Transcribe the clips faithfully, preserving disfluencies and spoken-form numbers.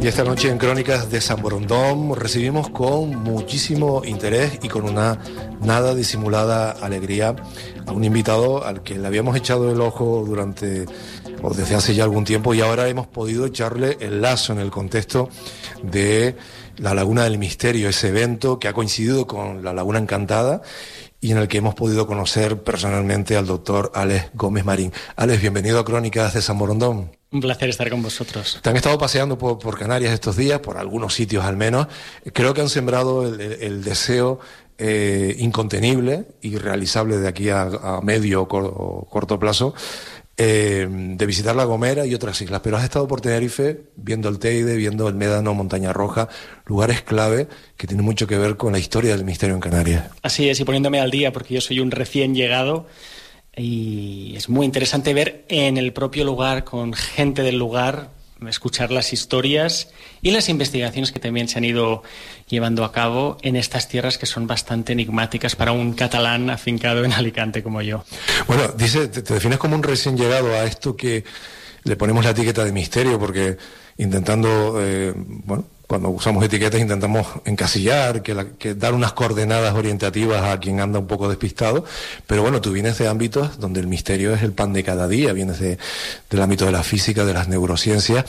Y esta noche en Crónicas de San Borondón recibimos con muchísimo interés y con una nada disimulada alegría a un invitado al que le habíamos echado el ojo durante o desde hace ya algún tiempo, y ahora hemos podido echarle el lazo en el contexto de la Laguna del Misterio, ese evento que ha coincidido con la Laguna Encantada y en el que hemos podido conocer personalmente al doctor Alex Gómez Marín. Alex, bienvenido a Crónicas de San Borondón. Un placer estar con vosotros. Te han estado paseando por, por Canarias estos días, por algunos sitios al menos. Creo que han sembrado el, el, el deseo eh, incontenible y realizable de aquí a, a medio o, cor, o corto plazo eh, de visitar La Gomera y otras islas. Pero has estado por Tenerife viendo el Teide, viendo el Médano, Montaña Roja, lugares clave que tienen mucho que ver con la historia del misterio en Canarias. Así es, y poniéndome al día, porque yo soy un recién llegado. Y es muy interesante ver en el propio lugar, con gente del lugar, escuchar las historias y las investigaciones que también se han ido llevando a cabo en estas tierras que son bastante enigmáticas para un catalán afincado en Alicante como yo. Bueno, dice, te, te defines como un recién llegado a esto que le ponemos la etiqueta de misterio, porque intentando, eh, bueno, cuando usamos etiquetas intentamos encasillar, que, la, que dar unas coordenadas orientativas a quien anda un poco despistado, pero bueno, tú vienes de ámbitos donde el misterio es el pan de cada día, vienes de, del ámbito de la física, de las neurociencias,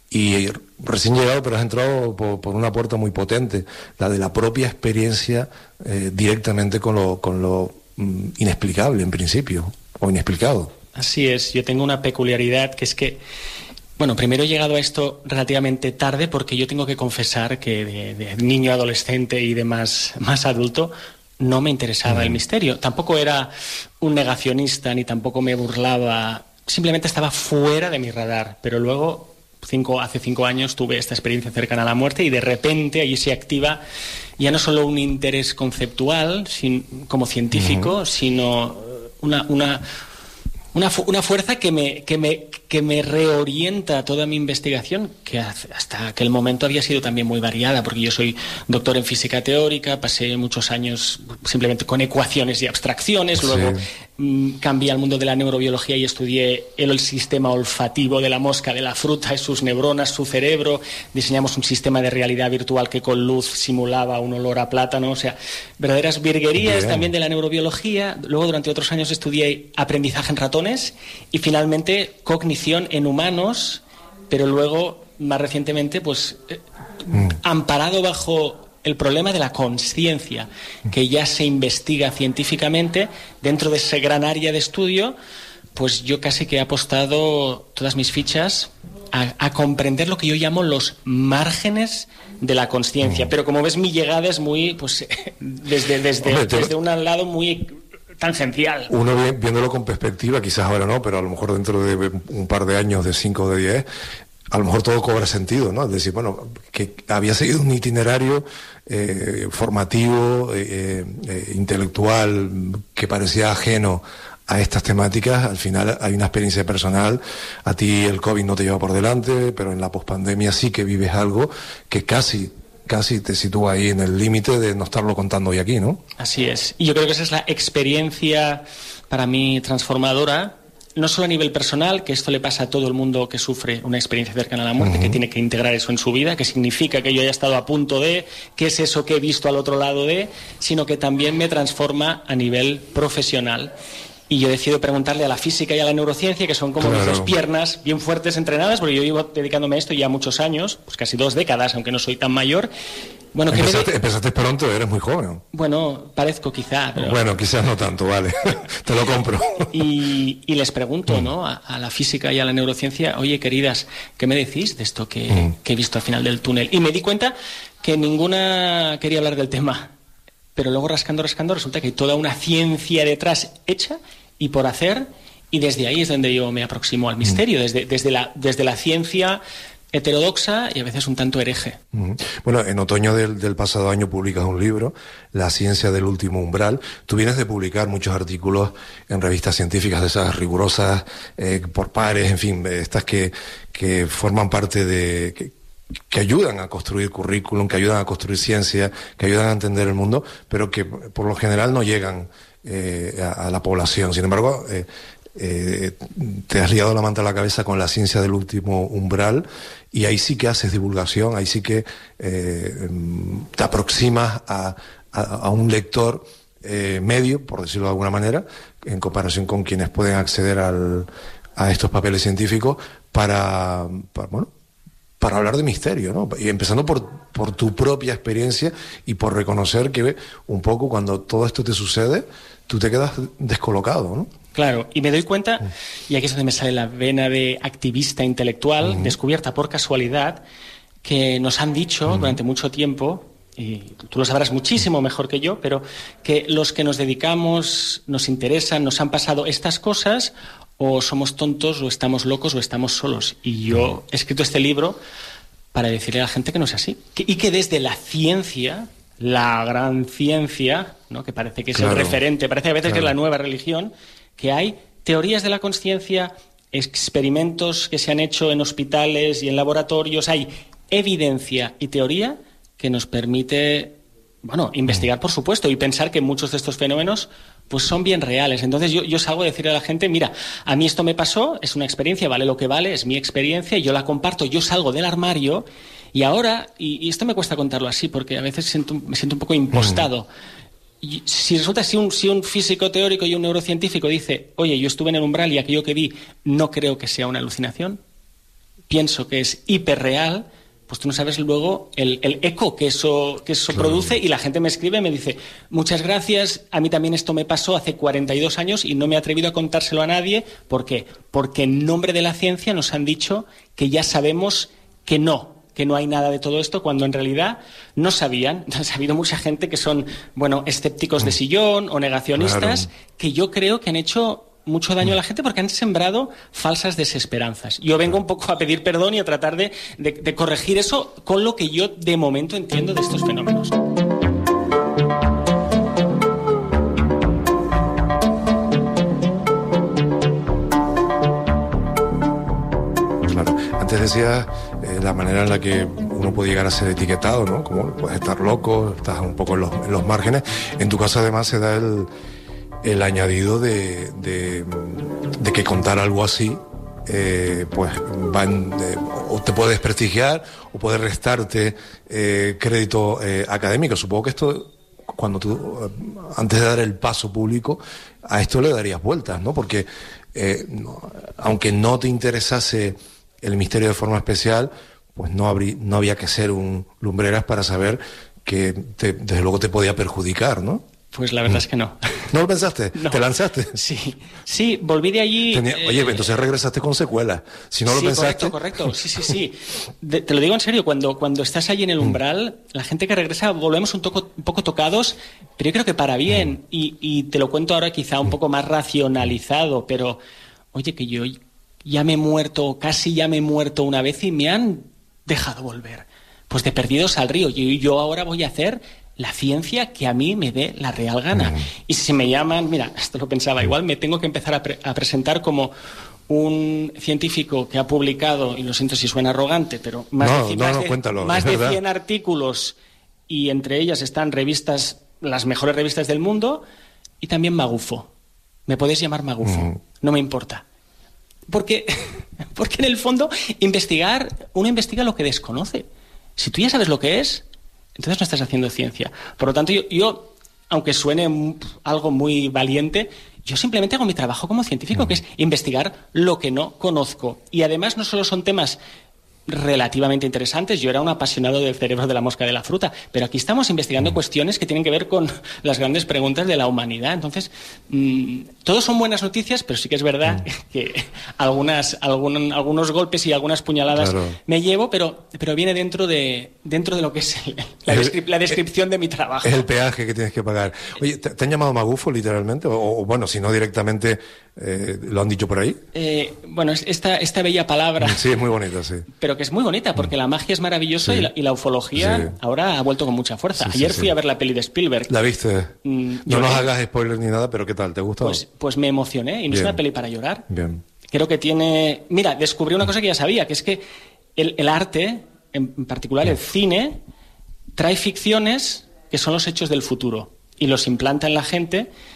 y recién llegado, pero has entrado por, por una puerta muy potente, la de la propia experiencia eh, directamente con lo, con lo mm, inexplicable en principio, o inexplicado. Así es, yo tengo una peculiaridad que es que Bueno, primero he llegado a esto relativamente tarde porque yo tengo que confesar que de, de niño, adolescente y de más, más adulto no me interesaba mm. el misterio. Tampoco era un negacionista ni tampoco me burlaba, simplemente estaba fuera de mi radar. Pero luego, cinco, hace cinco años, tuve esta experiencia cercana a la muerte y de repente allí se activa ya no solo un interés conceptual sin, como científico, mm. sino una... una Una, fu- una fuerza que me, que, me, que me reorienta toda mi investigación, que hasta aquel momento había sido también muy variada, porque yo soy doctor en física teórica, pasé muchos años simplemente con ecuaciones y abstracciones, luego sí. mm, cambié al mundo de la neurobiología y estudié el, el sistema olfativo de la mosca, de la fruta, sus neuronas, su cerebro, diseñamos un sistema de realidad virtual que con luz simulaba un olor a plátano, o sea, verdaderas virguerías Bien. también de la neurobiología. Luego durante otros años estudié aprendizaje en ratones y finalmente cognición en humanos, pero luego más recientemente pues eh, mm. amparado bajo el problema de la conciencia, que ya se investiga científicamente dentro de ese gran área de estudio, pues yo casi que he apostado todas mis fichas a, a comprender lo que yo llamo los márgenes de la conciencia, mm. pero como ves mi llegada es muy pues desde, desde, Hombre, desde un lado muy tangencial. Uno viéndolo con perspectiva, quizás ahora no, pero a lo mejor dentro de un par de años, de cinco o de diez, a lo mejor todo cobra sentido, ¿no? Es decir, bueno, que había seguido un itinerario eh, formativo, eh, eh, intelectual, que parecía ajeno a estas temáticas. Al final hay una experiencia personal, a ti el COVID no te lleva por delante, pero en la pospandemia sí que vives algo que casi... casi te sitúa ahí en el límite de no estarlo contando hoy aquí, ¿no? Así es. Y yo creo que esa es la experiencia para mí transformadora, no solo a nivel personal, que esto le pasa a todo el mundo que sufre una experiencia cercana a la muerte, uh-huh. que tiene que integrar eso en su vida, que significa que yo haya estado a punto de, qué es eso que he visto al otro lado de, sino que también me transforma a nivel profesional. Y yo decido preguntarle a la física y a la neurociencia, que son como claro. mis dos piernas bien fuertes, entrenadas, porque yo llevo dedicándome a esto ya muchos años, pues casi dos décadas, aunque no soy tan mayor. Bueno, empezaste, me... empezaste pronto, eres muy joven. Bueno, parezco quizá. Pero... Bueno, quizás no tanto, vale, te lo compro. Y, y les pregunto, ¿no? A, a la física y a la neurociencia, oye, queridas, ¿qué me decís de esto que, mm. que he visto al final del túnel? Y me di cuenta que ninguna quería hablar del tema. Pero luego rascando, rascando, resulta que hay toda una ciencia detrás hecha y por hacer, y desde ahí es donde yo me aproximo al misterio, desde, desde, la, desde la ciencia heterodoxa y a veces un tanto hereje. Bueno, en otoño del, del pasado año publicas un libro, La ciencia del último umbral. Tú vienes de publicar muchos artículos en revistas científicas de esas rigurosas, eh, por pares, en fin, estas que, que forman parte de... Que, que ayudan a construir currículum, que ayudan a construir ciencia, que ayudan a entender el mundo, pero que por lo general no llegan eh, a, a la población. Sin embargo, eh, eh, te has liado la manta a la cabeza con la ciencia del último umbral, y ahí sí que haces divulgación, ahí sí que eh, te aproximas a, a, a un lector eh, medio, por decirlo de alguna manera, en comparación con quienes pueden acceder al, a estos papeles científicos para, para bueno, para hablar de misterio, ¿no? Y empezando por, por tu propia experiencia y por reconocer que un poco cuando todo esto te sucede, tú te quedas descolocado, ¿no? Claro, y me doy cuenta, y aquí es donde me sale la vena de activista intelectual, uh-huh. descubierta por casualidad, que nos han dicho uh-huh. durante mucho tiempo, y tú lo sabrás muchísimo mejor que yo, pero que los que nos dedicamos, nos interesan, nos han pasado estas cosas, o somos tontos, o estamos locos, o estamos solos. Y yo he escrito este libro para decirle a la gente que no es así. Que, y que desde la ciencia, la gran ciencia, ¿no? Que parece que es claro. el referente, parece a veces claro. que es la nueva religión, que hay teorías de la consciencia, experimentos que se han hecho en hospitales y en laboratorios, hay evidencia y teoría que nos permite, bueno, investigar, por supuesto, y pensar que muchos de estos fenómenos pues son bien reales. Entonces yo, yo salgo a decirle a la gente, mira, a mí esto me pasó, es una experiencia, vale lo que vale, es mi experiencia, yo la comparto, yo salgo del armario, y ahora, y, y esto me cuesta contarlo así, porque a veces siento, me siento un poco impostado. Y si resulta, si un, si un físico teórico y un neurocientífico dice, oye, yo estuve en el umbral y aquello que vi no creo que sea una alucinación, pienso que es hiperreal, pues tú no sabes luego el, el eco que eso, que eso claro. produce, y la gente me escribe y me dice, muchas gracias, a mí también esto me pasó hace cuarenta y dos años y no me he atrevido a contárselo a nadie. ¿Por qué? Porque en nombre de la ciencia nos han dicho que ya sabemos que no, que no hay nada de todo esto, cuando en realidad no sabían. Entonces ha habido mucha gente que son, bueno, escépticos de sillón o negacionistas, claro. que yo creo que han hecho mucho daño a la gente porque han sembrado falsas desesperanzas. Yo vengo un poco a pedir perdón y a tratar de, de, de corregir eso con lo que yo de momento entiendo de estos fenómenos. Claro. Antes decías eh, la manera en la que uno puede llegar a ser etiquetado, ¿no? Como puedes estar loco, estás un poco en los, en los márgenes. En tu caso además se da el el añadido de, de, de que contar algo así eh, pues va en, eh, o te puede desprestigiar o puede restarte eh, crédito eh, académico. Supongo que esto, cuando tú, antes de dar el paso público, a esto le darías vueltas, ¿no? Porque eh, no, aunque no te interesase el misterio de forma especial, pues no, habría, no había que ser un lumbreras para saber que te, desde luego te podía perjudicar, ¿no? Pues la verdad es que no. ¿No lo pensaste? No. ¿Te lanzaste? Sí, sí, volví de allí... Tenía, eh, oye, entonces regresaste con secuelas. Si no lo sí, pensaste... correcto, correcto. Sí, sí, sí. De, te lo digo en serio, cuando, cuando estás allí en el umbral, mm. la gente que regresa volvemos un, toco, un poco tocados, pero yo creo que para bien. Mm. Y, y te lo cuento ahora quizá un poco más racionalizado, pero oye, que yo ya me he muerto, casi ya me he muerto una vez y me han dejado volver. Pues de perdidos al río. Y yo ahora voy a hacer la ciencia que a mí me dé la real gana. Mm. Y si me llaman, mira, esto lo pensaba, igual me tengo que empezar a, pre a presentar como un científico que ha publicado, y lo siento si suena arrogante, pero más no, de, no, más no, de, cuéntalo, más de cien artículos, y entre ellas están revistas, las mejores revistas del mundo, y también magufo. Me podéis llamar magufo, mm. no me importa. Porque, porque en el fondo, investigar, uno investiga lo que desconoce. Si tú ya sabes lo que es, entonces no estás haciendo ciencia. Por lo tanto, yo, yo aunque suene algo muy valiente, yo simplemente hago mi trabajo como científico, mm. que es investigar lo que no conozco. Y además no solo son temas relativamente interesantes, yo era un apasionado del cerebro de la mosca de la fruta, pero aquí estamos investigando mm. cuestiones que tienen que ver con las grandes preguntas de la humanidad. Entonces, mmm, todos son buenas noticias, pero sí que es verdad mm. que algunas, algún, algunos golpes y algunas puñaladas claro. me llevo, pero, pero viene dentro de, dentro de lo que es el, la, el, descrip la descripción el, de mi trabajo. Es el peaje que tienes que pagar. Oye, ¿te, te han llamado magufo literalmente? O, o bueno, si no directamente, eh, ¿lo han dicho por ahí? Eh, bueno, esta, esta bella palabra... Sí, es muy bonita, sí. Pero que es muy bonita, porque la magia es maravillosa, sí. y, la, y la ufología sí. ahora ha vuelto con mucha fuerza. Sí, Ayer sí, fui sí. a ver la peli de Spielberg. ¿La viste? Mm, no nos hagas spoilers ni nada, pero ¿qué tal? ¿Te gustó? Pues, pues me emocioné, y no Bien. es una peli para llorar. Bien. Creo que tiene... Mira, descubrí una cosa que ya sabía, que es que el, el arte, en particular Bien. el cine, trae ficciones que son los hechos del futuro, y los implanta en la gente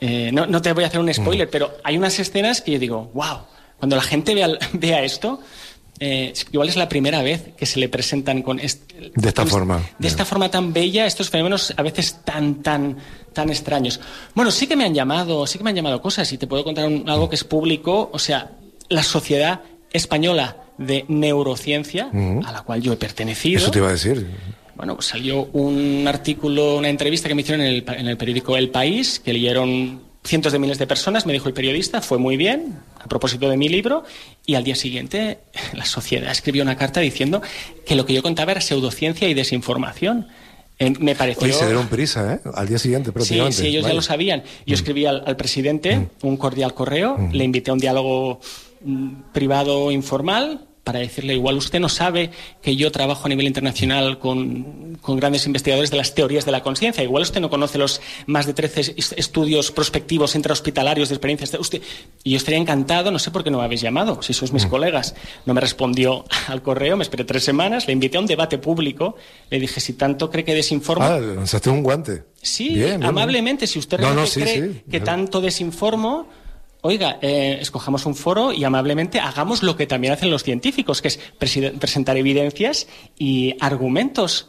Eh, no, no te voy a hacer un spoiler, mm. pero hay unas escenas que yo digo, wow, cuando la gente vea, vea esto, eh, igual es la primera vez que se le presentan con este, de esta con forma, este, de esta forma tan bella, estos fenómenos a veces tan tan tan extraños. Bueno, sí que me han llamado, sí que me han llamado cosas y te puedo contar un, algo que es público, o sea, la Sociedad Española de Neurociencia, mm. a la cual yo he pertenecido. Eso te iba a decir. Bueno, pues salió un artículo, una entrevista que me hicieron en el, en el periódico El País, que leyeron cientos de miles de personas, me dijo el periodista, fue muy bien, a propósito de mi libro, y al día siguiente la sociedad escribió una carta diciendo que lo que yo contaba era pseudociencia y desinformación. Eh, me pareció... Oye, se dieron prisa, ¿eh? Al día siguiente, prácticamente. Sí, sí, ellos Vaya. ya lo sabían. Yo mm. escribí al, al presidente mm. un cordial correo, mm. le invité a un diálogo mm, privado informal, para decirle, igual usted no sabe que yo trabajo a nivel internacional con, con grandes investigadores de las teorías de la conciencia, igual usted no conoce los más de trece estudios prospectivos intrahospitalarios de experiencias de usted, y yo estaría encantado, no sé por qué no me habéis llamado, si sois mis mm. colegas. No me respondió al correo, me esperé tres semanas, le invité a un debate público, le dije, si tanto cree que desinformo... Ah, lanzaste un guante. Sí, bien, bien, amablemente, bien. Si usted realmente no, no, sí, cree sí, que bien. tanto desinformo... Oiga, eh, escojamos un foro y amablemente hagamos lo que también hacen los científicos, que es presentar evidencias y argumentos.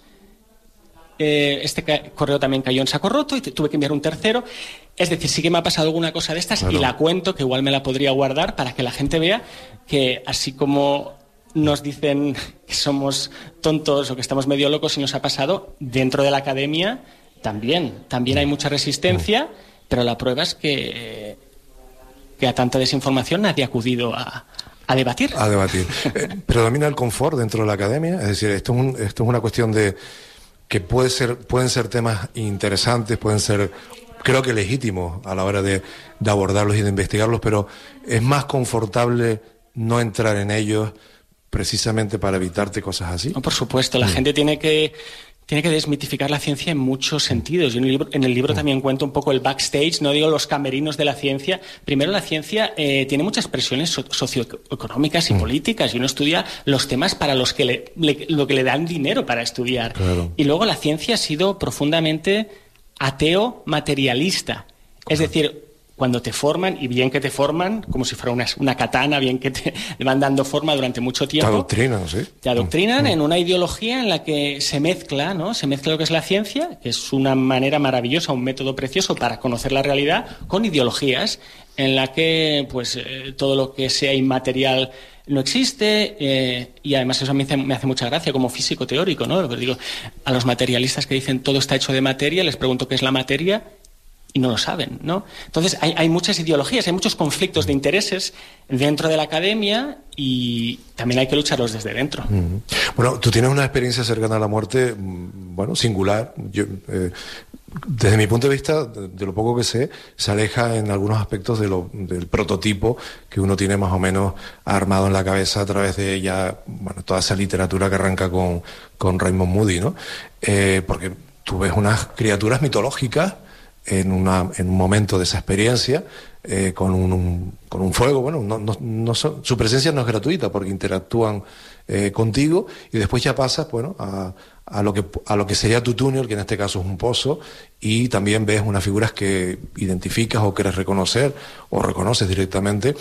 Eh, este ca correo también cayó en saco roto y tuve que enviar un tercero. Es decir, sí que me ha pasado alguna cosa de estas claro. y la cuento, que igual me la podría guardar para que la gente vea que así como nos dicen que somos tontos o que estamos medio locos y nos ha pasado, dentro de la academia también. También hay mucha resistencia, pero la prueba es que... que a tanta desinformación nadie ha acudido a, a debatir. A debatir. Eh, predomina el confort dentro de la academia, es decir, esto es, un, esto es una cuestión de que puede ser, pueden ser temas interesantes, pueden ser, creo que legítimos a la hora de, de abordarlos y de investigarlos, pero es más confortable no entrar en ellos precisamente para evitarte cosas así. No, por supuesto, la mm. gente tiene que... Tiene que desmitificar la ciencia en muchos sentidos. Yo en el libro, en el libro también cuento un poco el backstage, no digo los camerinos de la ciencia. Primero, la ciencia eh, tiene muchas presiones so socioeconómicas y mm. políticas, y uno estudia los temas para los que le, le, lo que le dan dinero para estudiar. Claro. Y luego la ciencia ha sido profundamente ateo materialista. Claro. Es decir, cuando te forman, y bien que te forman, como si fuera una, una katana, bien que te van dando forma durante mucho tiempo. Te adoctrinan, sí. Te adoctrinan mm. en una ideología en la que se mezcla, ¿no? Se mezcla lo que es la ciencia, que es una manera maravillosa, un método precioso para conocer la realidad, con ideologías en la que, pues, eh, todo lo que sea inmaterial no existe, eh, y además eso a mí me hace mucha gracia como físico teórico, ¿no? Lo que digo, a los materialistas que dicen todo está hecho de materia, les pregunto qué es la materia, y no lo saben, ¿no? Entonces hay, hay muchas ideologías, hay muchos conflictos de intereses dentro de la academia y también hay que lucharlos desde dentro. Mm. Bueno, tú tienes una experiencia cercana a la muerte, bueno, singular. Yo, eh, desde mi punto de vista, de, de lo poco que sé, se aleja en algunos aspectos de lo, del prototipo que uno tiene más o menos armado en la cabeza a través de ya, bueno, toda esa literatura que arranca con, con Raymond Moody, ¿no? Eh, porque tú ves unas criaturas mitológicas en, una, en un momento de esa experiencia, eh, con, un, un, con un fuego, bueno, no, no, no son, su presencia no es gratuita porque interactúan eh, contigo y después ya pasas, bueno, a, a, lo que, a lo que sería tu túnel, que en este caso es un pozo, y también ves unas figuras que identificas o quieres reconocer o reconoces directamente,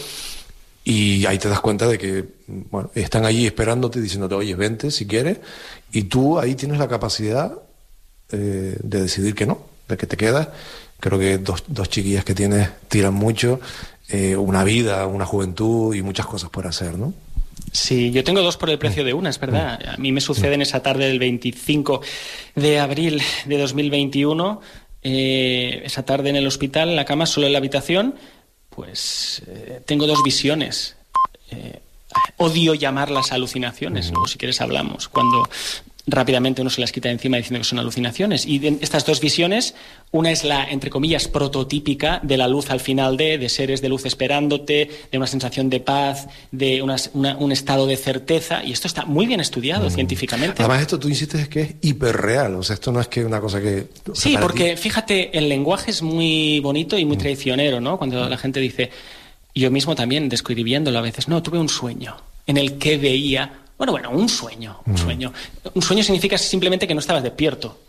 y ahí te das cuenta de que, bueno, están allí esperándote, diciéndote, oye, vente si quieres, y tú ahí tienes la capacidad eh, de decidir que no, de que te quedas. Creo que dos, dos chiquillas que tienes tiran mucho, eh, una vida, una juventud y muchas cosas por hacer, ¿no? Sí, yo tengo dos por el precio de una, es verdad. A mí me sucede en esa tarde del veinticinco de abril de dos mil veintiuno, eh, esa tarde en el hospital, en la cama, solo en la habitación, pues eh, tengo dos visiones. Eh, odio llamarlas alucinaciones, luego si quieres hablamos, cuando rápidamente uno se las quita de encima diciendo que son alucinaciones. Y de estas dos visiones, una es la, entre comillas, prototípica de la luz al final de, de seres de luz esperándote, de una sensación de paz, de una, una, un estado de certeza, y esto está muy bien estudiado mm. científicamente. Además, esto tú insistes que es hiperreal, o sea, esto no es que una cosa que... Sí, sea, porque ti... fíjate, el lenguaje es muy bonito y muy mm. traicionero, ¿no? Cuando la gente dice, yo mismo también describiéndolo a veces, no, tuve un sueño en el que veía... Bueno, bueno, un sueño, un mm. sueño. Un sueño significa simplemente que no estabas despierto.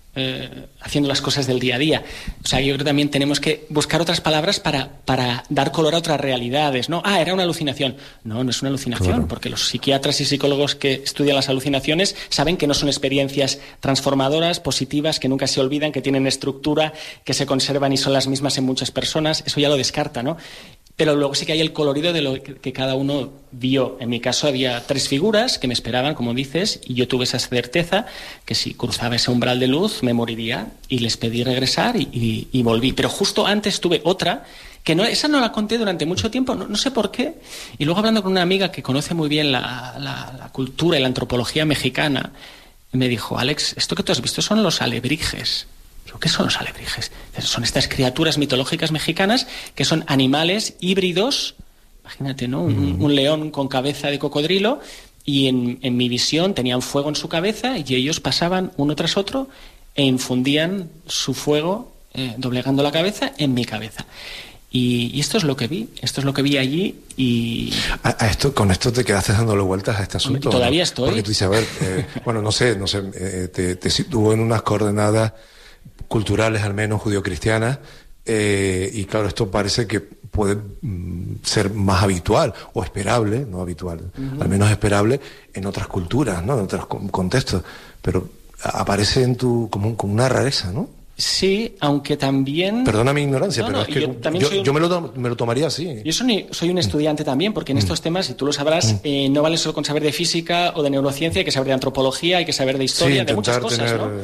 eh, haciendo las cosas del día a día. O sea, yo creo que también tenemos que buscar otras palabras para, para dar color a otras realidades, ¿no? Ah, era una alucinación. No, no es una alucinación, claro, porque los psiquiatras y psicólogos que estudian las alucinaciones saben que no son experiencias transformadoras, positivas, que nunca se olvidan, que tienen estructura, que se conservan y son las mismas en muchas personas. Eso ya lo descarta, ¿no? Pero luego sí que hay el colorido de lo que cada uno vio. En mi caso había tres figuras que me esperaban, como dices, y yo tuve esa certeza que si cruzaba ese umbral de luz me moriría, y les pedí regresar y, y, y volví. Pero justo antes tuve otra, que no, esa no la conté durante mucho tiempo, no, no sé por qué. Y luego hablando con una amiga que conoce muy bien la, la, la cultura y la antropología mexicana, me dijo: Alex, esto que tú has visto son los alebrijes. ¿Qué son los alebrijes? Son estas criaturas mitológicas mexicanas que son animales híbridos. Imagínate, ¿no? Un, un león con cabeza de cocodrilo, y en, en mi visión tenían fuego en su cabeza y ellos pasaban uno tras otro e infundían su fuego, eh, doblegando la cabeza en mi cabeza. Y, y esto es lo que vi, esto es lo que vi allí. Y a, a esto, con esto te quedaste dándole vueltas a este asunto. Todavía, ¿no? Estoy. Porque tú dices, a ver, eh, bueno, no sé, no sé, eh, te, te situó en unas coordenadas culturales, al menos judio-cristianas, eh, y claro, esto parece que puede mm, ser más habitual o esperable, no habitual, uh-huh. al menos esperable en otras culturas, ¿no? En otros contextos, pero aparece en tu como, como una rareza, ¿no? Sí, aunque también... Perdona mi ignorancia, no, pero no, es que yo, yo, un... yo me, lo, me lo tomaría así. Yo soy, soy un estudiante mm. también, porque en mm. estos temas, y tú lo sabrás, mm. eh, no vale solo con saber de física o de neurociencia, hay que saber de antropología, hay que saber de historia, sí, de muchas cosas, tener... ¿no?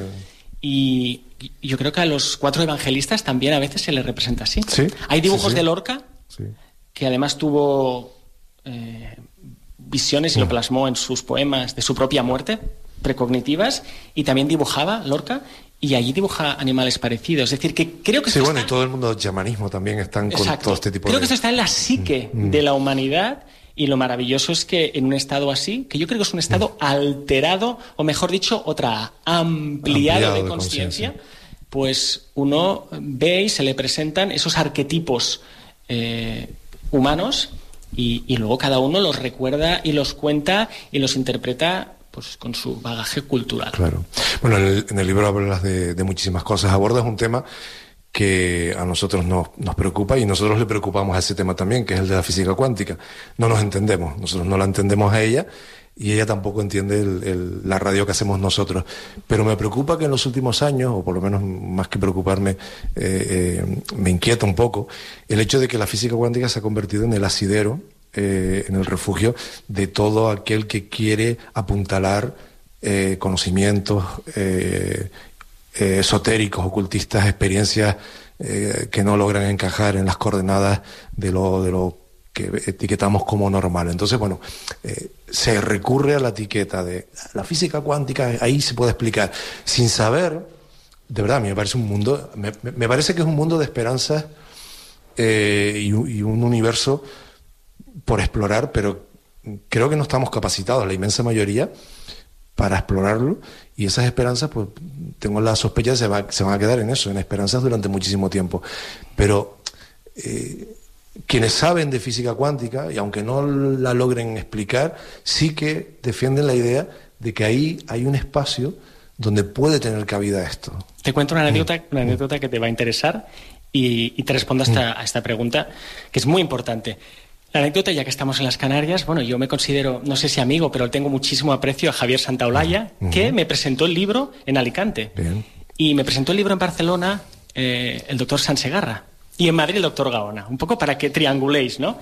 Y yo creo que a los cuatro evangelistas también a veces se les representa así. ¿Sí? Hay dibujos sí, sí. de Lorca, sí. que además tuvo eh, visiones y mm. lo plasmó en sus poemas de su propia muerte, precognitivas, y también dibujaba Lorca, y allí dibuja animales parecidos. Es decir, que creo que... Sí, bueno, está... y todo el mundo chamanismo también están con Exacto. todo este tipo creo de... Creo que esto está en la psique mm. de la humanidad. Y lo maravilloso es que en un estado así, que yo creo que es un estado alterado, o mejor dicho, otra ampliado, ampliado de conciencia, pues uno ve y se le presentan esos arquetipos eh, humanos, y, y luego cada uno los recuerda y los cuenta y los interpreta pues con su bagaje cultural. Claro. Bueno, en el, en el libro hablas de, de muchísimas cosas, abordas un tema que a nosotros nos, nos preocupa, y nosotros le preocupamos a ese tema también, que es el de la física cuántica. No nos entendemos, nosotros no la entendemos a ella, y ella tampoco entiende el, el, la radio que hacemos nosotros. Pero me preocupa que en los últimos años, o por lo menos más que preocuparme, eh, eh, me inquieta un poco, el hecho de que la física cuántica se ha convertido en el asidero, eh, en el refugio de todo aquel que quiere apuntalar eh, conocimientos, eh, Eh, esotéricos, ocultistas, experiencias eh, que no logran encajar en las coordenadas de lo, de lo que etiquetamos como normal. Entonces, bueno, eh, se recurre a la etiqueta de la física cuántica, ahí se puede explicar, sin saber, de verdad, a mí me parece un mundo, me, me parece que es un mundo de esperanzas eh, y, y un universo por explorar, pero creo que no estamos capacitados, la inmensa mayoría, para explorarlo, y esas esperanzas, pues tengo la sospecha de que se, va, se van a quedar en eso, en esperanzas durante muchísimo tiempo. Pero eh, quienes saben de física cuántica, y aunque no la logren explicar, sí que defienden la idea de que ahí hay un espacio donde puede tener cabida esto. Te cuento una anécdota, una anécdota que te va a interesar y, y te respondo a esta, a esta pregunta, que es muy importante. La anécdota, ya que estamos en las Canarias, bueno, yo me considero, no sé si amigo, pero tengo muchísimo aprecio a Javier Santaolalla, uh-huh. que me presentó el libro en Alicante. Bien. Y me presentó el libro en Barcelona eh, el doctor Sansegarra, y en Madrid el doctor Gaona, un poco para que trianguléis, ¿no?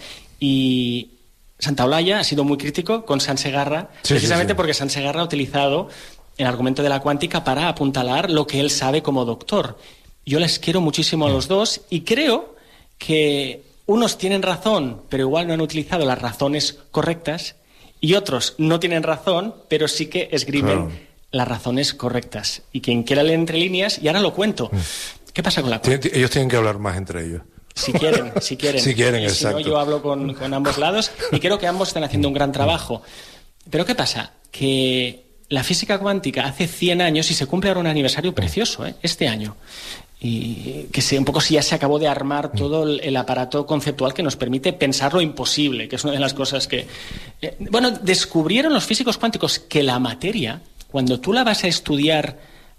Y Santaolalla ha sido muy crítico con Sansegarra, sí, precisamente sí, sí. porque Sansegarra ha utilizado el argumento de la cuántica para apuntalar lo que él sabe como doctor. Yo les quiero muchísimo a los dos, y creo que unos tienen razón, pero igual no han utilizado las razones correctas, y otros no tienen razón, pero sí que esgrimen claro. las razones correctas. Y quien quiera leer entre líneas, y ahora lo cuento. ¿Qué pasa con la cuántica? Ellos tienen que hablar más entre ellos. Si quieren, si quieren. si quieren, y exacto. Si no, yo hablo con, con ambos lados, y creo que ambos están haciendo un gran trabajo. Pero ¿qué pasa? Que la física cuántica hace cien años, y se cumple ahora un aniversario precioso, ¿eh? este año, y que sé, un poco si ya se acabó de armar todo el, el aparato conceptual que nos permite pensar lo imposible, que es una de las cosas que... Eh, bueno, descubrieron los físicos cuánticos que la materia, cuando tú la vas a estudiar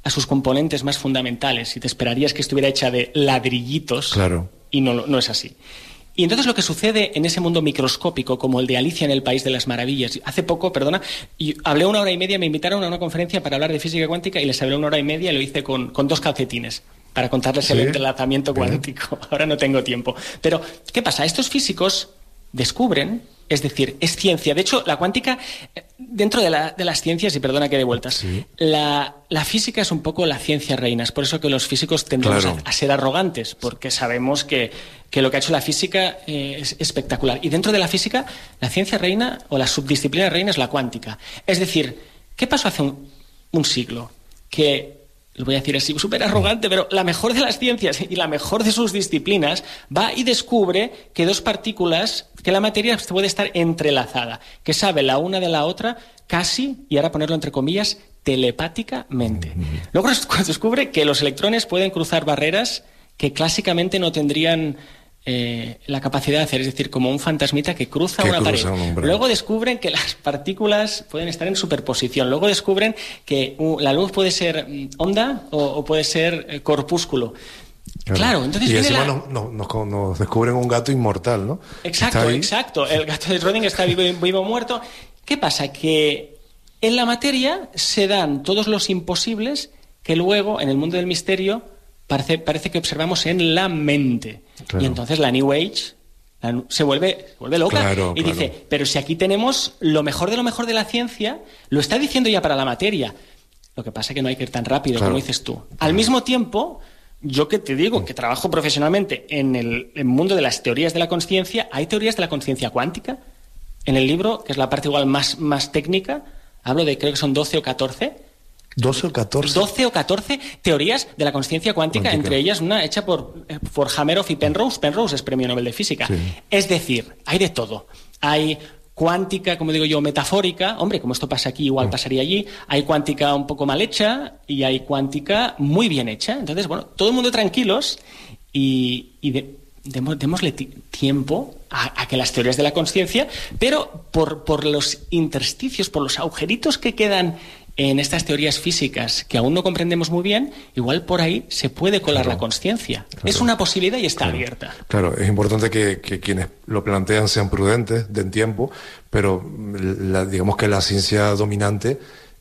a sus componentes más fundamentales y te esperarías que estuviera hecha de ladrillitos. Claro. Y no, no es así. Y entonces lo que sucede en ese mundo microscópico, como el de Alicia en el País de las Maravillas, hace poco, perdona, y hablé una hora y media, me invitaron a una conferencia para hablar de física cuántica y les hablé una hora y media y lo hice con, con dos calcetines para contarles ¿Sí? el entrelazamiento cuántico. Bien. Ahora no tengo tiempo. Pero, ¿qué pasa? Estos físicos descubren, es decir, es ciencia. De hecho, la cuántica, dentro de, la, de las ciencias, y perdona que dé vueltas, sí. la, la física es un poco la ciencia reina. Es por eso que los físicos tendemos claro. a, a ser arrogantes, porque sabemos que, que lo que ha hecho la física eh, es espectacular. Y dentro de la física, la ciencia reina o la subdisciplina reina es la cuántica. Es decir, ¿qué pasó hace un, un siglo? Que... lo voy a decir así, súper arrogante, pero la mejor de las ciencias y la mejor de sus disciplinas va y descubre que dos partículas, que la materia puede estar entrelazada, que sabe la una de la otra casi, y ahora ponerlo entre comillas, telepáticamente. Luego descubre que los electrones pueden cruzar barreras que clásicamente no tendrían... Eh, la capacidad de hacer, es decir, como un fantasmita que cruza una cruza pared. Un Luego descubren que las partículas pueden estar en superposición. Luego descubren que uh, la luz puede ser onda o, o puede ser eh, corpúsculo. Claro, claro entonces y encima la... nos, nos, nos, nos descubren un gato inmortal, ¿no? Exacto, exacto. El gato de Schrödinger está vivo, vivo o muerto. ¿Qué pasa? Que en la materia se dan todos los imposibles que luego, en el mundo del misterio, Parece, parece que observamos en la mente. Claro. Y entonces la New Age la, se, vuelve, se vuelve loca claro, y claro. dice, pero si aquí tenemos lo mejor de lo mejor de la ciencia, lo está diciendo ya para la materia. Lo que pasa es que no hay que ir tan rápido, claro. como dices tú. Claro. Al mismo tiempo, yo que te digo que trabajo profesionalmente en el, el mundo de las teorías de la consciencia, hay teorías de la consciencia cuántica. En el libro, que es la parte igual más, más técnica, hablo de, creo que son doce o catorce... ¿doce o catorce? doce o catorce teorías de la consciencia cuántica, cuántica, entre ellas una hecha por, por Hameroff y Penrose. Penrose es premio Nobel de Física. Sí. Es decir, hay de todo. Hay cuántica, como digo yo, metafórica. Hombre, como esto pasa aquí, igual pasaría allí. Hay cuántica un poco mal hecha y hay cuántica muy bien hecha. Entonces, bueno, todo el mundo tranquilos y, y de, demos, démosle tiempo a, a que las teorías de la consciencia, pero por, por los intersticios, por los agujeritos que quedan en estas teorías físicas que aún no comprendemos muy bien, igual por ahí se puede colar claro, la consciencia. Claro, es una posibilidad y está claro, abierta. Claro, es importante que, que quienes lo plantean sean prudentes, den tiempo, pero la, digamos que la ciencia dominante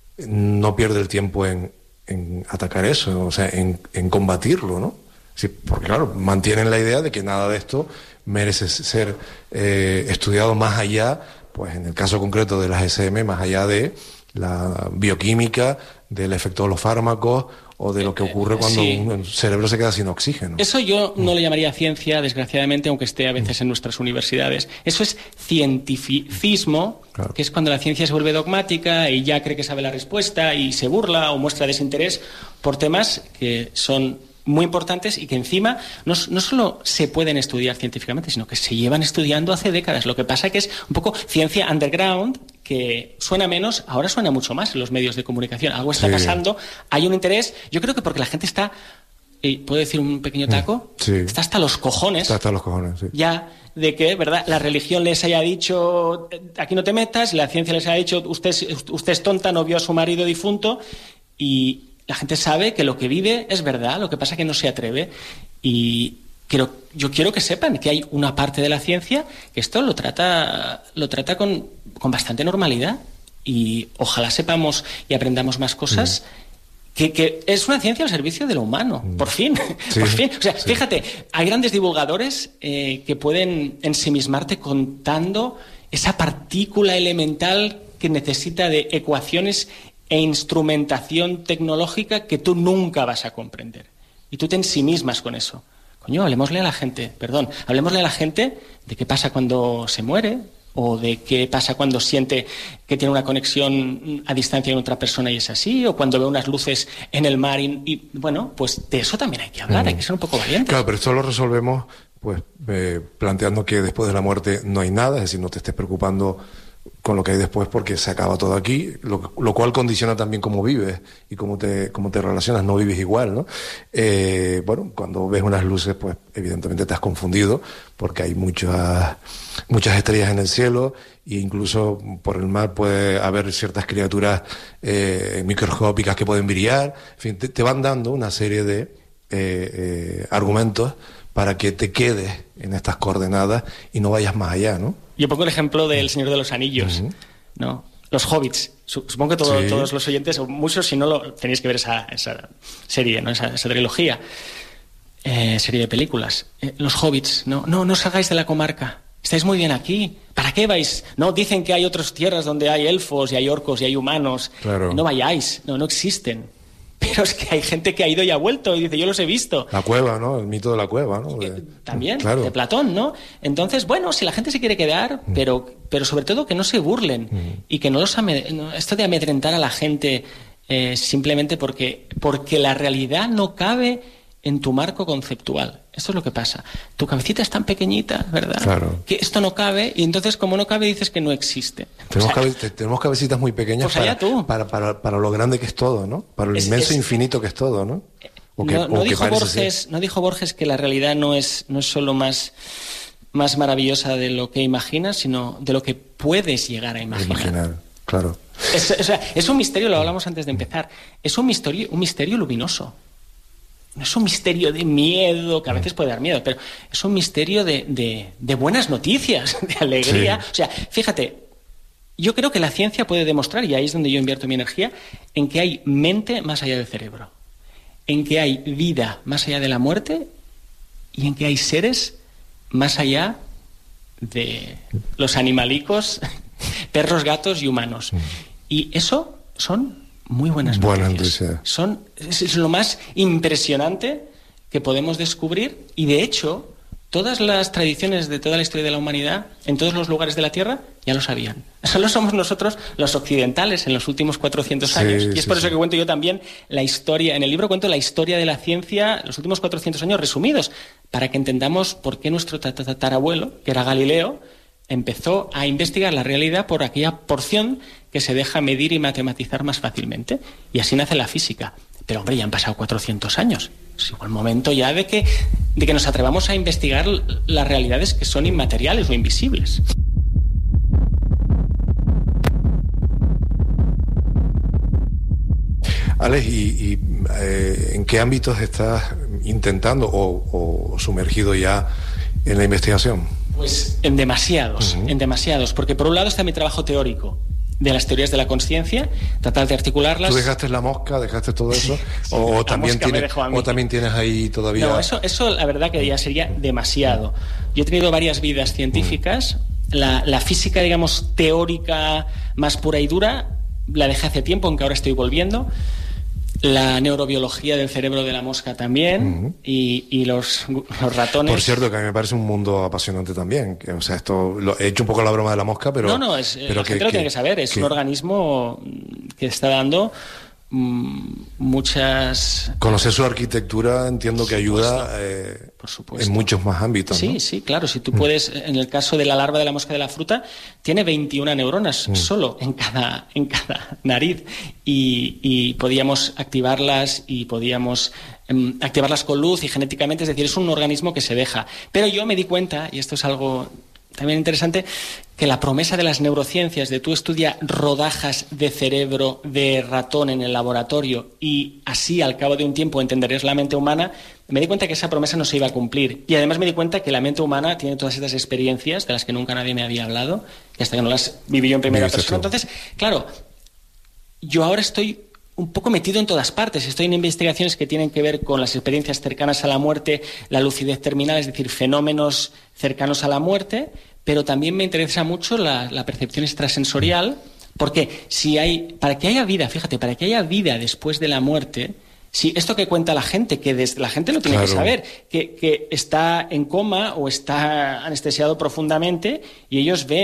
no pierde el tiempo en, en atacar eso, o sea, en, en combatirlo, ¿no? Sí, porque claro, mantienen la idea de que nada de esto merece ser eh, estudiado más allá, pues en el caso concreto de las E S M, más allá de la bioquímica, del efecto de los fármacos o de lo que ocurre cuando sí. un cerebro se queda sin oxígeno. Eso yo no lo llamaría ciencia, desgraciadamente, aunque esté a veces en nuestras universidades. Eso es cientificismo, claro. que es cuando la ciencia se vuelve dogmática y ya cree que sabe la respuesta y se burla o muestra desinterés por temas que son muy importantes y que encima no, no solo se pueden estudiar científicamente, sino que se llevan estudiando hace décadas. Lo que pasa que es un poco ciencia underground, que suena menos, ahora suena mucho más en los medios de comunicación. Algo está sí. pasando, hay un interés. Yo creo que porque la gente está, eh, ¿puedo decir un pequeño taco? Sí. Está hasta los cojones. Está hasta los cojones, sí. Ya de que, ¿verdad?, la religión les haya dicho, aquí no te metas, la ciencia les haya dicho, usted, usted es tonta, no vio a su marido difunto, y la gente sabe que lo que vive es verdad, lo que pasa es que no se atreve. Y quiero, yo quiero que sepan que hay una parte de la ciencia que esto lo trata, lo trata con, con bastante normalidad. Y ojalá sepamos y aprendamos más cosas. Mm. Que, que es una ciencia al servicio de lo humano, mm. por fin. Sí, por fin. O sea, sí. fíjate, hay grandes divulgadores eh, que pueden ensimismarte contando esa partícula elemental que necesita de ecuaciones e instrumentación tecnológica que tú nunca vas a comprender. Y tú te ensimismas con eso. Coño, hablemosle a la gente, perdón, hablemosle a la gente de qué pasa cuando se muere, o de qué pasa cuando siente que tiene una conexión a distancia con otra persona y es así, o cuando ve unas luces en el mar y, y bueno, pues de eso también hay que hablar, mm. hay que ser un poco valientes. Claro, pero esto lo resolvemos pues eh, planteando que después de la muerte no hay nada, es decir, no te estés preocupando con lo que hay después, porque se acaba todo aquí, lo, lo cual condiciona también cómo vives y cómo te, cómo te relacionas, no vives igual, ¿no? Eh, bueno, cuando ves unas luces, pues evidentemente te has confundido, porque hay muchas, muchas estrellas en el cielo, e incluso por el mar puede haber ciertas criaturas eh, microscópicas que pueden brillar, en fin, te, te van dando una serie de eh, eh, argumentos para que te quedes en estas coordenadas y no vayas más allá, ¿no? Yo pongo el ejemplo del Señor de los Anillos, uh-huh. ¿no? Los hobbits. Supongo que todo, sí. todos los oyentes, o muchos, si no lo tenéis que ver esa, esa serie, ¿no? Esa, esa trilogía, eh, serie de películas. Eh, los hobbits, no, no, no os salgáis de la comarca. Estáis muy bien aquí. ¿Para qué vais? No, dicen que hay otras tierras donde hay elfos y hay orcos y hay humanos. Claro. No vayáis. No, no existen. Pero es que hay gente que ha ido y ha vuelto y dice, yo los he visto. La cueva, ¿no? El mito de la cueva, ¿no? De... También, claro. de Platón, ¿no? Entonces, bueno, si la gente se quiere quedar, mm. pero, pero sobre todo que no se burlen mm. y que no los amed... esto de amedrentar a la gente eh, simplemente porque, porque la realidad no cabe en tu marco conceptual. Esto es lo que pasa. Tu cabecita es tan pequeñita, ¿verdad? Claro. Que esto no cabe y entonces como no cabe dices que no existe. Tenemos, o sea, cabe, tenemos cabecitas muy pequeñas pues allá para, tú. Para, para, para lo grande que es todo, ¿no? Para lo es, inmenso es, infinito que es todo, ¿no? O que, no, no, o dijo que Borges, no dijo Borges que la realidad no es, no es solo más, más maravillosa de lo que imaginas, sino de lo que puedes llegar a imaginar. Imaginar, claro. Es, o sea, es un misterio, lo hablamos antes de empezar, es un misterio, un misterio luminoso. No es un misterio de miedo, que a veces puede dar miedo, pero es un misterio de, de, de buenas noticias, de alegría. Sí. O sea, fíjate, yo creo que la ciencia puede demostrar, y ahí es donde yo invierto mi energía, en que hay mente más allá del cerebro, en que hay vida más allá de la muerte y en que hay seres más allá de los animalicos, perros, gatos y humanos. Y eso son... muy buenas noticias. Buena noticia. Son, es, es lo más impresionante que podemos descubrir y, de hecho, todas las tradiciones de toda la historia de la humanidad, en todos los lugares de la Tierra, ya lo sabían. Solo somos nosotros, los occidentales, en los últimos cuatrocientos años. Sí, y es sí, por eso sí. que cuento yo también la historia, en el libro cuento la historia de la ciencia, los últimos cuatrocientos años resumidos, para que entendamos por qué nuestro tatarabuelo, que era Galileo, empezó a investigar la realidad por aquella porción que se deja medir y matematizar más fácilmente. Y así nace la física. Pero, hombre, ya han pasado cuatrocientos años. Es igual momento ya de que, de que nos atrevamos a investigar las realidades que son inmateriales o invisibles. Alex, ¿y, y eh, en qué ámbitos estás intentando o, o sumergido ya en la investigación? Pues en demasiados, uh-huh. en demasiados, porque por un lado está mi trabajo teórico de las teorías de la conciencia, tratar de articularlas. ¿Tú dejaste la mosca, dejaste todo eso? Sí, o, o, también tienes, o también tienes ahí todavía...? No, eso, eso la verdad que ya sería demasiado. Yo he tenido varias vidas científicas, uh-huh. la, la física, digamos, teórica más pura y dura, la dejé hace tiempo, aunque ahora estoy volviendo. La neurobiología del cerebro de la mosca también, uh-huh. y, y los, los ratones. Por cierto, que a mí me parece un mundo apasionante también. Que, o sea, esto lo, he hecho un poco la broma de la mosca, pero... No, no, es, pero la que, gente lo que, tiene que saber. Es que, un organismo que está dando mmm, muchas... Conocer su arquitectura entiendo que ayuda eh, por supuesto. En muchos más ámbitos, Sí, ¿no? sí, claro. Si tú puedes, en el caso de la larva de la mosca de la fruta, tiene veintiuna neuronas mm. solo en cada, en cada nariz. Y, y podíamos activarlas y podíamos um, activarlas con luz y genéticamente, es decir, es un organismo que se deja. Pero yo me di cuenta, y esto es algo también interesante, que la promesa de las neurociencias, de tú estudia rodajas de cerebro de ratón en el laboratorio y así al cabo de un tiempo entenderías la mente humana, me di cuenta que esa promesa no se iba a cumplir. Y además me di cuenta que la mente humana tiene todas estas experiencias de las que nunca nadie me había hablado, y hasta que no las viví yo en primera persona. Entonces, claro, yo ahora estoy un poco metido en todas partes. Estoy en investigaciones que tienen que ver con las experiencias cercanas a la muerte, la lucidez terminal, es decir, fenómenos cercanos a la muerte, pero también me interesa mucho la, la percepción extrasensorial, porque si hay, para que haya vida, fíjate, para que haya vida después de la muerte, si esto que cuenta la gente, que desde, la gente lo tiene claro. que saber, que, que está en coma o está anestesiado profundamente y ellos ven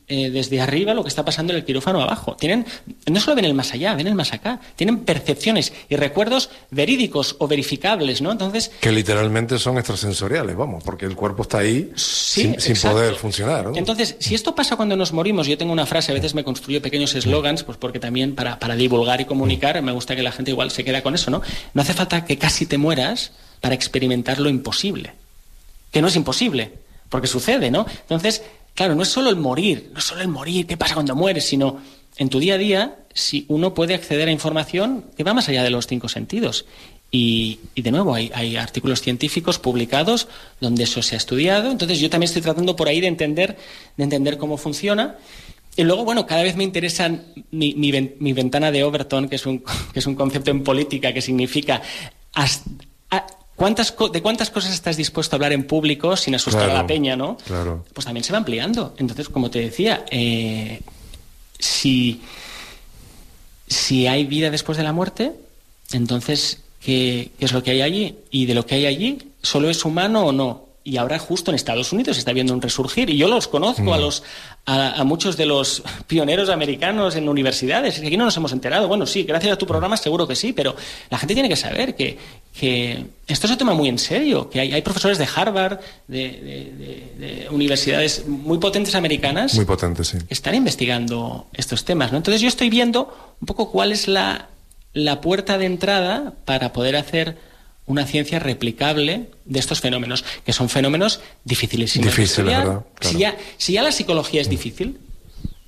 eh, desde arriba lo que está pasando en el quirófano abajo. Tienen, no solo ven el más allá, ven el más acá. Tienen percepciones y recuerdos verídicos o verificables, ¿no? Entonces, que literalmente son extrasensoriales, vamos, porque el cuerpo está ahí sí, sin, sin poder funcionar, ¿no? Entonces, si esto pasa cuando nos morimos, yo tengo una frase, a veces me construyo pequeños eslogans, pues porque también para, para divulgar y comunicar me gusta que la gente igual se queda con eso, ¿no? No hace falta que casi te mueras para experimentar lo imposible. Que no es imposible, porque sucede, ¿no? Entonces, claro, no es solo el morir, no es solo el morir, qué pasa cuando mueres, sino en tu día a día, si uno puede acceder a información que va más allá de los cinco sentidos. Y, y de nuevo, hay, hay artículos científicos publicados donde eso se ha estudiado. Entonces, yo también estoy tratando por ahí de entender, de entender cómo funciona. Y luego, bueno, cada vez me interesan mi, mi, mi ventana de Overton, que es un, que es un concepto en política que significa hasta, a, ¿Cuántas ¿De cuántas cosas estás dispuesto a hablar en público sin asustar claro, a la peña, no? Claro. Pues también se va ampliando. Entonces, como te decía, eh, si, si hay vida después de la muerte, entonces, ¿qué, ¿qué es lo que hay allí? Y de lo que hay allí, ¿solo es humano o no? Y ahora justo en Estados Unidos se está viendo un resurgir, y yo los conozco mm. a los a, a muchos de los pioneros americanos en universidades. Aquí no nos hemos enterado. Bueno, sí, gracias a tu programa seguro que sí, pero la gente tiene que saber que, que esto se toma muy en serio, que hay, hay profesores de Harvard, de, de, de, de universidades muy potentes americanas, muy potentes, sí, que están investigando estos temas, ¿no? Entonces yo estoy viendo un poco cuál es la, la puerta de entrada para poder hacer una ciencia replicable de estos fenómenos, que son fenómenos dificilísimos Difícil, de estudiar. ¿verdad? Claro. Si ya, si ya la psicología es difícil,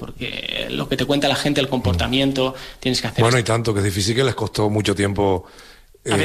porque lo que te cuenta la gente, el comportamiento, tienes que hacer... Bueno, esto. Y tanto que es difícil que les costó mucho tiempo